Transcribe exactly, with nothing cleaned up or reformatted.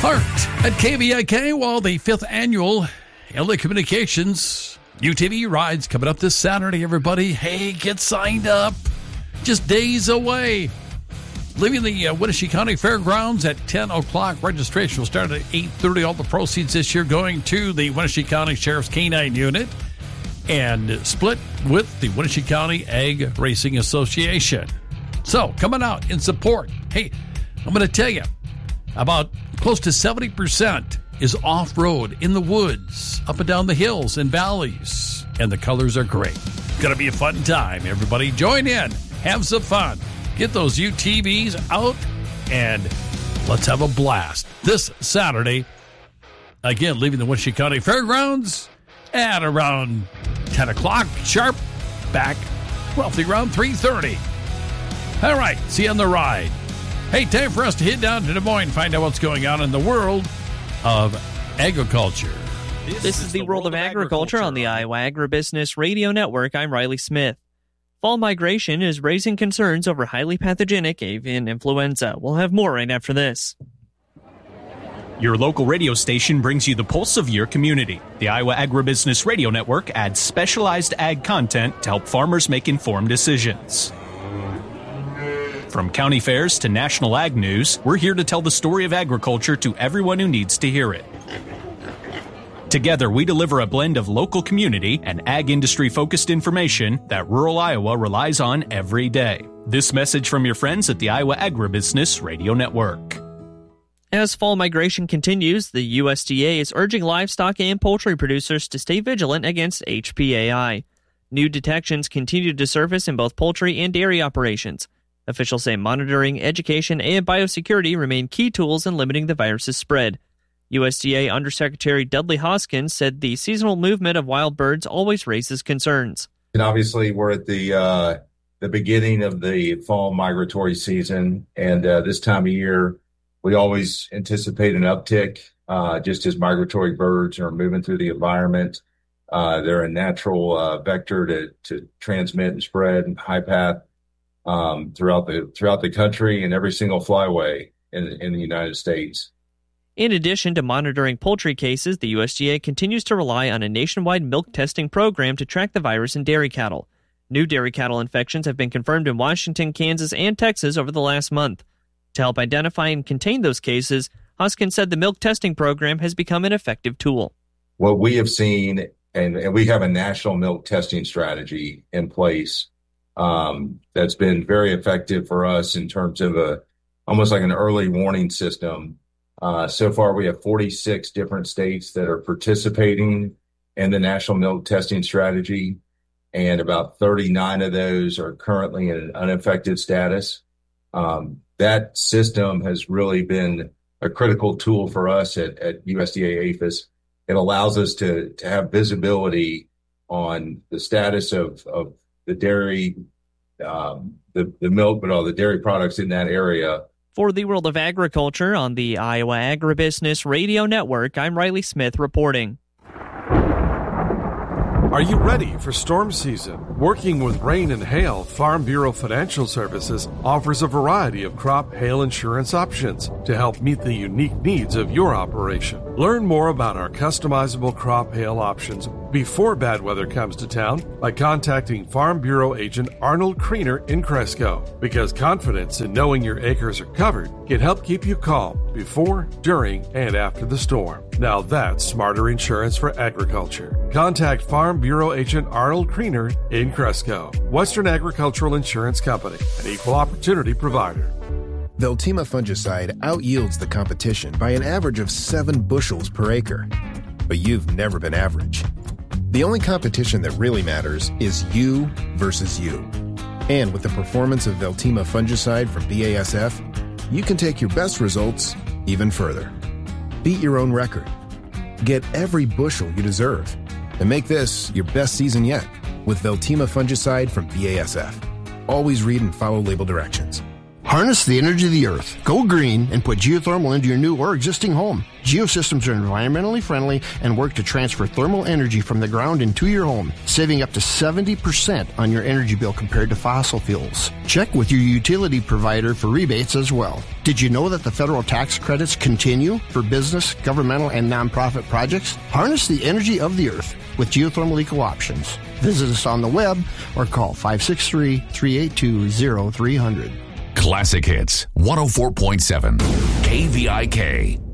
Heart at K V I K, while the fifth annual L A Communications U T V rides coming up this Saturday, everybody. Hey, get signed up. Just days away. Leaving the uh, Wenatchee County Fairgrounds at ten o'clock. Registration will start at eight thirty. All the proceeds this year going to the Wenatchee County Sheriff's Canine Unit and split with the Wenatchee County Ag Racing Association. So, coming out in support. Hey, I'm going to tell you, about close to seventy percent is off-road in the woods, up and down the hills and valleys, and the colors are great. Going to be a fun time. Everybody join in. Have some fun. Get those U T Vs out, and let's have a blast. This Saturday, again, leaving the Wenatchee County Fairgrounds at around ten o'clock sharp, back roughly around three thirty. All right, see you on the ride. Hey, time for us to head down to Des Moines, find out what's going on in the world of agriculture. This, this is the World, world of, of agriculture, agriculture on the Iowa Agribusiness Radio Network. I'm Riley Smith. Fall migration is raising concerns over highly pathogenic avian influenza. We'll have more right after this. Your local radio station brings you the pulse of your community. The Iowa Agribusiness Radio Network adds specialized ag content to help farmers make informed decisions. From county fairs to national ag news, we're here to tell the story of agriculture to everyone who needs to hear it. Together, we deliver a blend of local community and ag industry-focused information that rural Iowa relies on every day. This message from your friends at the Iowa Agribusiness Radio Network. As fall migration continues, the U S D A is urging livestock and poultry producers to stay vigilant against H P A I. New detections continue to surface in both poultry and dairy operations. Officials say monitoring, education, and biosecurity remain key tools in limiting the virus's spread. U S D A Undersecretary Dudley Hoskins said the seasonal movement of wild birds always raises concerns. And obviously, we're at the uh, the beginning of the fall migratory season, and uh, this time of year, we always anticipate an uptick uh, just as migratory birds are moving through the environment. Uh, they're a natural uh, vector to, to transmit and spread and high path um, throughout the throughout the country and every single flyway in, in the United States. In addition to monitoring poultry cases, the U S D A continues to rely on a nationwide milk testing program to track the virus in dairy cattle. New dairy cattle infections have been confirmed in Washington, Kansas, and Texas over the last month. To help identify and contain those cases, Hoskins said the milk testing program has become an effective tool. What we have seen, and, and we have a national milk testing strategy in place um, that's been very effective for us in terms of a almost like an early warning system. Uh, so far, we have forty-six different states that are participating in the national milk testing strategy, and about thirty-nine of those are currently in an unaffected status. Um, that system has really been a critical tool for us at, at U S D A APHIS. It allows us to, to have visibility on the status of, of the dairy, um, the, the milk, but all the dairy products in that area. For the World of Agriculture on the Iowa Agribusiness Radio Network, I'm Riley Smith reporting. Are you ready for storm season? Working with rain and hail, Farm Bureau Financial Services offers a variety of crop hail insurance options to help meet the unique needs of your operation. Learn more about our customizable crop hail options before bad weather comes to town by contacting Farm Bureau agent Arnold Kriener in Cresco, because confidence in knowing your acres are covered can help keep you calm before, during, and after the storm. Now that's smarter insurance for agriculture. Contact Farm Bureau agent Arnold Kriener in Cresco. Western Agricultural Insurance Company, an equal opportunity provider. Veltima fungicide outyields the competition by an average of seven bushels per acre. But you've never been average. The only competition that really matters is you versus you. And with the performance of Veltima fungicide from B A S F, you can take your best results even further. Beat your own record. Get every bushel you deserve. And make this your best season yet with Veltima fungicide from B A S F. Always read and follow label directions. Harness the energy of the earth. Go green and put geothermal into your new or existing home. Geosystems are environmentally friendly and work to transfer thermal energy from the ground into your home, saving up to seventy percent on your energy bill compared to fossil fuels. Check with your utility provider for rebates as well. Did you know that the federal tax credits continue for business, governmental, and nonprofit projects? Harness the energy of the earth with geothermal eco options. Visit us on the web or call five six three, three eight two, zero three zero zero. Classic Hits one oh four point seven K V I K.